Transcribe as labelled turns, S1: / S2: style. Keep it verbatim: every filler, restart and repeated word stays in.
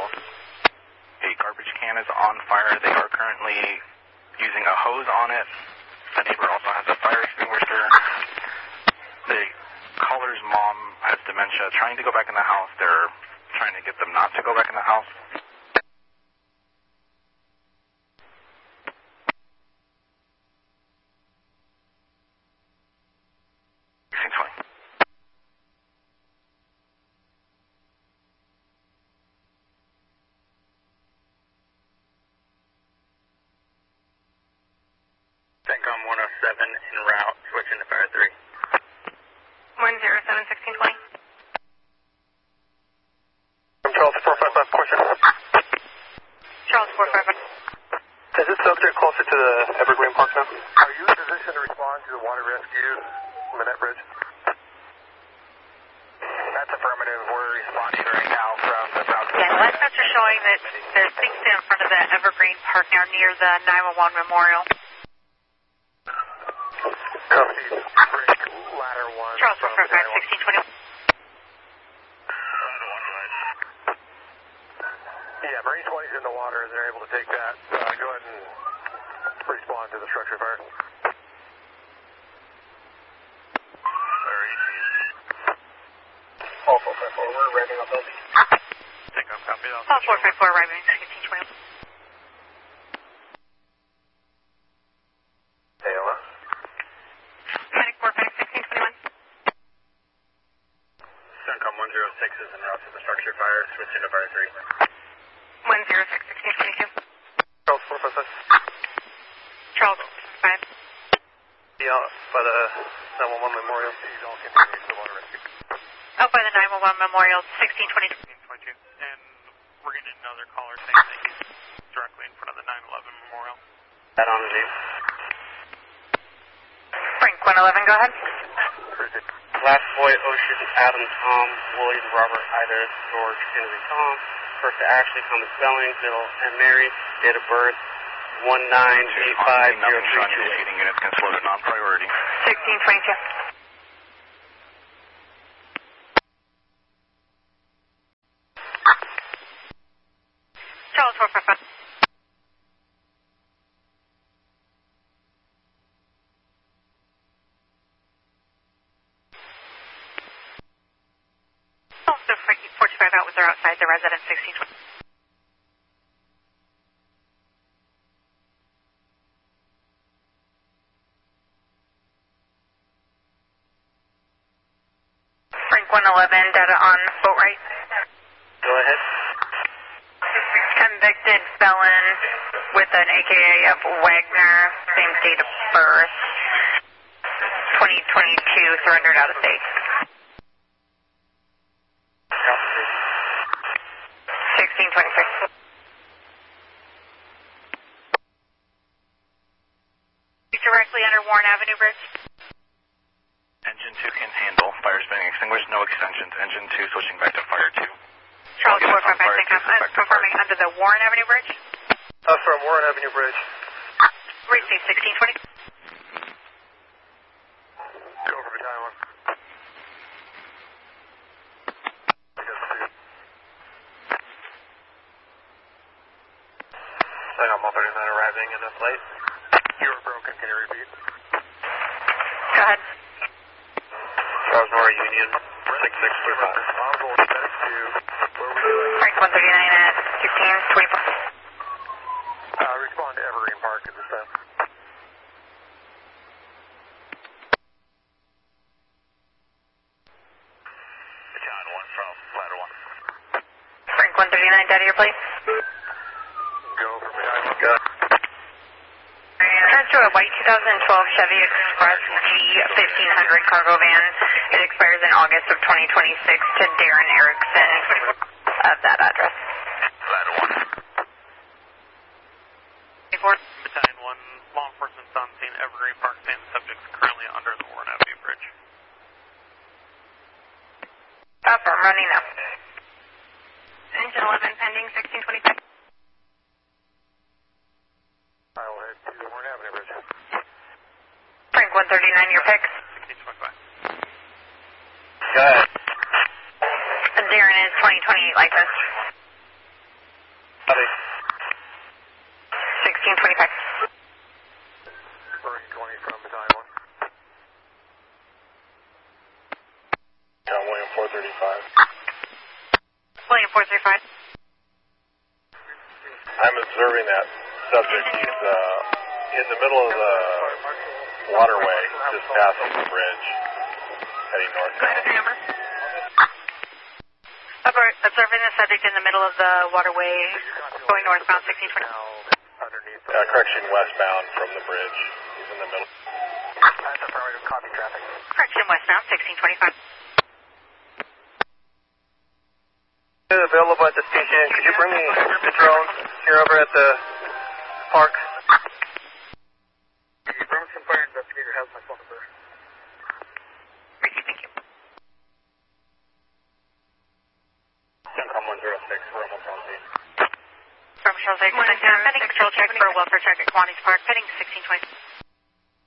S1: house. A garbage can is on fire. They are currently using a hose on it. The neighbor also has a fire extinguisher. The caller's mom has dementia, trying to go back in the house. They're trying to get them not to go back in the house.
S2: CENTCOM one oh seven en route, switching to fire three.
S3: one zero seven, sixteen twenty.
S4: I'm Charles four five five, question.
S3: Charles four five five.
S4: Is this subject closer to the Evergreen Park now?
S5: Are you in position to respond to the water rescue Manette Bridge?
S2: That's affirmative. We're responding right now from the south.
S3: Yeah, dispatch are showing that there's things in front of the Evergreen Park now near the nine one one memorial.
S5: Copy. Break ladder one.
S3: Charles four five five, sixteen twenty.
S5: Yeah, Marine twenty's in the water and they're able to take that. Uh, go ahead and respond to the structure fire.
S2: Very easy.
S4: Oh, four five four, we're ready on building.
S2: CENTCOM, copy that.
S3: Oh, four five four arriving, sixteen twenty.
S5: Ayla.
S3: Medic four five, sixteen twenty-one.
S2: CENTCOM one oh six is en route to the structure fire, switching to fire three.
S3: one zero six, sixteen twenty-two.
S4: Charles four five five.
S3: Charles five.
S4: Yeah, by the nine one one memorial.
S5: Please all continue to the water rescue.
S3: Oh, by the nine one one memorial, sixteen twenty-two.
S2: sixteen twenty-two. And we're getting another caller saying that he's directly in front of the nine eleven memorial.
S4: That on the name.
S3: Frank one eleven, go ahead.
S4: Last boy, Ocean, Adam, Tom, William, Robert, Ida, George, Henry, Tom. First to Ashley, Thomas Spelling, Bill, and Mary. Date of birth, one nine eight five zero three two eight.
S1: Heating units can slow to non-priority.
S3: sixteen twenty-two. Charles four five five. Also, Frankie forty-five out was there outside the residence, sixteen twenty. Frank one eleven, data on boat right.
S4: Go ahead.
S3: Convicted felon with an A K A of Wagner, same date of birth, twenty twenty-two, surrendered out of state. sixteen twenty-six. Directly under Warren Avenue Bridge.
S1: Engine two can handle. Fire's being extinguished. No extensions. Engine two switching back to fire two.
S3: Charles
S1: Units
S3: four five
S1: on fire
S3: five,
S1: two, switch back to
S3: confirming
S1: fire
S3: under the Warren Avenue Bridge.
S4: Uh, from Warren Avenue Bridge.
S3: Receive sixteen twenty.
S5: Go over battalion one.
S4: CENTCOM one thirty-nine arriving in this late.
S5: You were broken, can you repeat?
S3: Go ahead.
S4: Charles Nora Union, six six two five.
S5: I'll go with medic two. Where were you at?
S3: Frank one thirty-nine at sixteen twenty-four.
S5: Uh, respond to Evergreen Park at this time.
S2: John one from ladder one.
S3: Frank one thirty-nine, data your place.
S5: Go over battalion one.
S4: Go.
S3: Transfer a white two thousand twelve Chevy Express G fifteen hundred cargo van. It expires in August of twenty twenty-six to Darren Erickson of that address.
S2: Ladder one. Battalion one, law enforcement's on scene, Evergreen Park, saying the subject's currently under the Warren Avenue Bridge.
S3: Up, I'm running now. Engine eleven pending, sixteen twenty-six.
S5: I will head to the Warren Avenue Bridge.
S3: Frank one thirty-nine, your pick.
S2: sixteen twenty-five.
S4: Go ahead.
S3: Darren is twenty twenty-eight like this.
S5: thirty-five.
S3: William four three five.
S5: I'm observing that subject. He's uh, in the middle of the waterway, just passing the bridge, heading northbound.
S3: Observing the subject in the middle of the waterway, going northbound sixteen twenty.
S5: Uh, correction, westbound from the bridge. He's in the middle. That's affirmative, copy traffic.
S3: Correction, westbound sixteen twenty-five.
S4: Available at the station. Could you bring me the drone here over at the park?
S5: Bremerton Fire Investigator has my phone number.
S3: Thank you, thank you.
S5: CENTCOM one zero six, Romo County.
S3: From Charles X, medic control check for welfare check at Kiwanis Park, heading sixteen twenty.